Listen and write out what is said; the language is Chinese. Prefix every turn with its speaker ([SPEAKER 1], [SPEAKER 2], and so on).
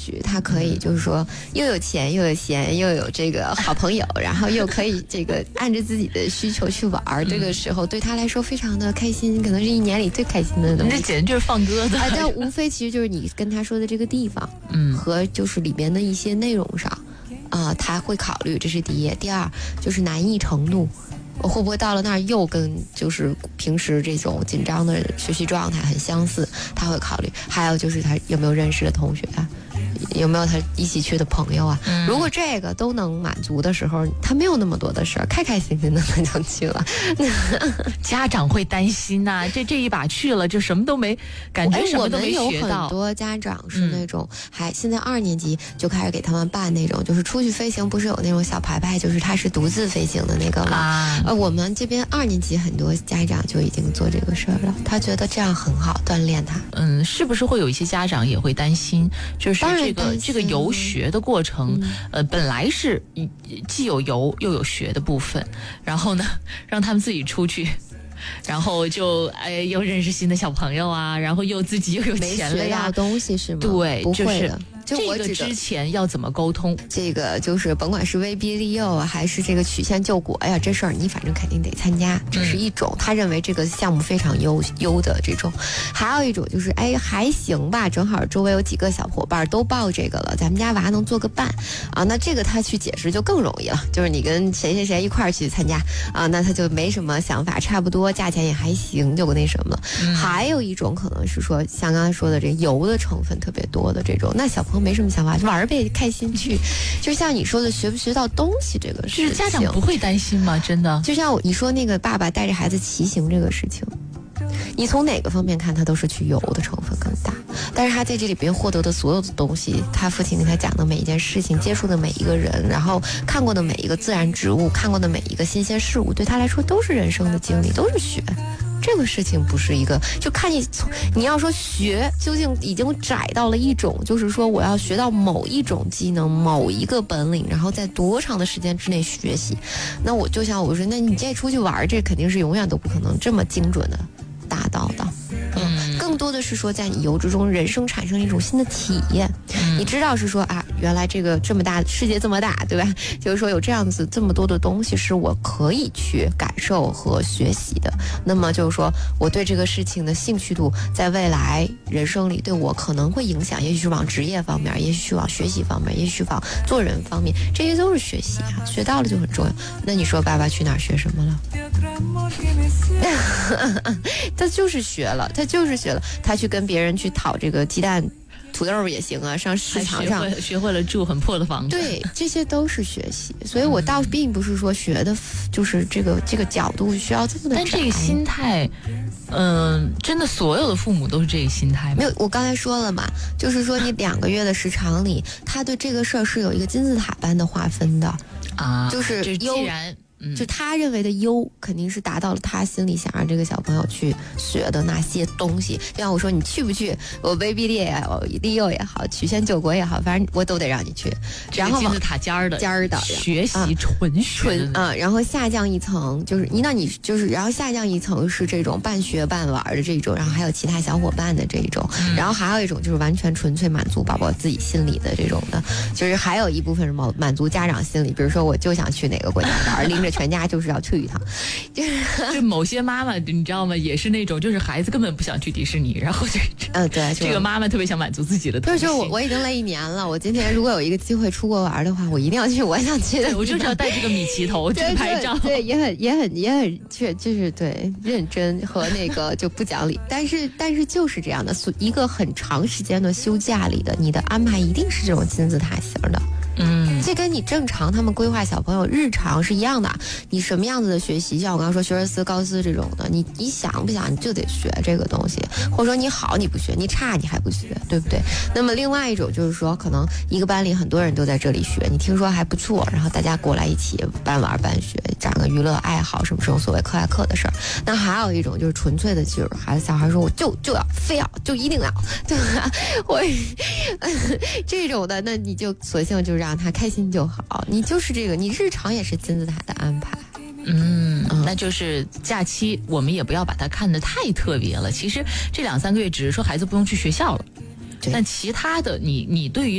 [SPEAKER 1] 许他可以就是说又有钱又有闲又有这个好朋友，然后又可以这个按着自己的需求去玩，这个时候对他来说非常的开心，可能是一年里最开心的东西。
[SPEAKER 2] 这简直就是放鸽子。
[SPEAKER 1] 但无非其实就是你跟他说的这个地方，和就是里边的一些内容上，他会考虑，这是第一。第二就是难易程度。会不会到了那儿又跟就是平时这种紧张的学习状态很相似，他会考虑。还有就是他有没有认识的同学啊，有没有他一起去的朋友啊，如果这个都能满足的时候，他没有那么多的事儿，开开心心的他就去了。
[SPEAKER 2] 家长会担心呐，这一把去了就什么都没感觉，什么都没学到。
[SPEAKER 1] 我们有很多家长是那种现在2年级就开始给他们办那种，就是出去飞行不是有那种小牌牌，就是他是独自飞行的那个吗？我们这边2年级很多家长就已经做这个事儿了，他觉得这样很好锻炼他。
[SPEAKER 2] 是不是会有一些家长也会担心，就是这个游学的过程，本来是既有游又有学的部分，然后呢，让他们自己出去。然后就又认识新的小朋友啊，然后又自己又有钱了呀，
[SPEAKER 1] 没学到东西是吗？
[SPEAKER 2] 对，
[SPEAKER 1] 不会的。
[SPEAKER 2] 就这个之前要怎么沟通？
[SPEAKER 1] 这个就是甭管是威逼利诱啊，还是这个曲线救国呀，这事儿你反正肯定得参加，这是一种。他认为这个项目非常优的这种。还有一种就是还行吧，正好周围有几个小伙伴都报这个了，咱们家娃能做个伴啊，那这个他去解释就更容易了，就是你跟谁一块儿去参加啊，那他就没什么想法，差不多价钱也还行，就那什么了。还有一种可能是说像刚才说的这油的成分特别多的这种，那小朋友没什么想法，玩呗，开心去。就像你说的学不学到东西这个事情，
[SPEAKER 2] 是家长不会担心吗？真的，
[SPEAKER 1] 就像你说那个爸爸带着孩子骑行这个事情，你从哪个方面看他都是去游的成分更大，但是他在这里边获得的所有的东西，他父亲跟他讲的每一件事情，接触的每一个人，然后看过的每一个自然植物，看过的每一个新鲜事物，对他来说都是人生的经历，都是学。这个事情不是一个，就看你要说学究竟已经窄到了一种，就是说我要学到某一种技能、某一个本领，然后在多长的时间之内学习。那我就像我说，那你这出去玩，这肯定是永远都不可能这么精准的达到的。更多的是说在你游之中，人生产生了一种新的体验。你知道是说原来这个这么大世界这么大，对吧？就是说有这样子这么多的东西是我可以去感受和学习的。那么就是说我对这个事情的兴趣度，在未来人生里对我可能会影响，也许是往职业方面，也许是往学习方面，也许是往做人方面，这些都是学习啊，学到了就很重要。那你说爸爸去哪儿学什么了？他就是学了，他去跟别人去讨这个鸡蛋土豆也行啊，上市场上
[SPEAKER 2] 学会了住很破的房子，
[SPEAKER 1] 对，这些都是学习。所以我倒并不是说学的就是这个角度需要这么的窄，
[SPEAKER 2] 但这个心态真的所有的父母都是这个心态吗？
[SPEAKER 1] 没有，我刚才说了嘛，就是说你2个月的时长里，他对这个事儿是有一个金字塔般的划分的啊，就是
[SPEAKER 2] 既然
[SPEAKER 1] 就他认为的优，肯定是达到了他心里想让这个小朋友去学的那些东西。就像我说，你去不去，我威逼利诱也好，曲线救国也好，反正我都得让你去。然后
[SPEAKER 2] 金字塔尖儿的学习纯
[SPEAKER 1] 然后下降一层，就是然后下降一层是这种半学半玩的这种，然后还有其他小伙伴的这种，然后还有一种就是完全纯粹满足宝宝自己心里的这种的，就是还有一部分是满足家长心理，比如说我就想去哪个国家玩，拎着全家就是要去一趟，
[SPEAKER 2] 就某些妈妈你知道吗？也是那种就是孩子根本不想去迪士尼，然后
[SPEAKER 1] 对，
[SPEAKER 2] 这个妈妈特别想满足自己的。
[SPEAKER 1] 就是我已经累1年了，我今天如果有一个机会出国玩的话，我一定要去我想去的。
[SPEAKER 2] 我就是要带这个米奇头去拍照。
[SPEAKER 1] 对，也很就是对认真和那个就不讲理，但是就是这样的，一个很长时间的休假里的你的安排一定是这种金字塔型的。这跟你正常他们规划小朋友日常是一样的。你什么样子的学习，像我刚刚说学而思高思这种的，你想不想你就得学这个东西，或者说你好你不学，你差你还不学，对不对？那么另外一种就是说，可能一个班里很多人都在这里学，你听说还不错，然后大家过来一起半玩半学，长个娱乐爱好，什么这种所谓课外课的事儿。那还有一种就是纯粹的，就是小孩说我就要非要就一定要，对吧？这种的，那你就索性就让他开心就好。你就是这个，你日常也是金字塔的安排。
[SPEAKER 2] 那就是假期我们也不要把它看得太特别了。其实这2-3个月只是说孩子不用去学校了，但其他的你对于